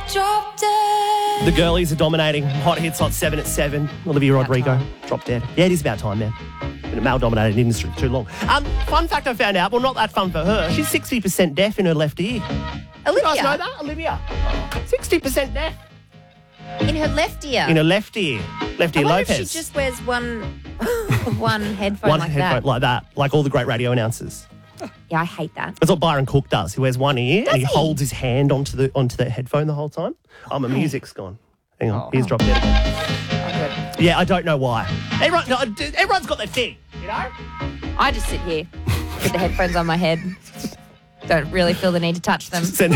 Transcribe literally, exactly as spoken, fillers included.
Drop dead. The girlies are dominating. Hot hits, hot seven at seven. Olivia Rodrigo, time. drop dead. Yeah, it is about time, man. Been a male-dominated industry for too long. Um, fun fact I found out, well, not that fun for her. She's sixty percent deaf in her left ear. Olivia. You guys know that, Olivia? sixty percent deaf In her left ear. in her left ear. Left I ear wonder if Lopez. she just wears one one headphone one like headphone that. like that, like all the great radio announcers. Yeah, I hate that. That's what Byron Cook does. He wears one ear Does and he, he? holds his hand onto the onto the headphone the whole time. Oh, my music's gone. Hang on, here's drop dead again. Yeah, I don't know why. Everyone, no, everyone's got their thing, you know? I just sit here with the headphones on my head. Don't really feel the need to touch them. Send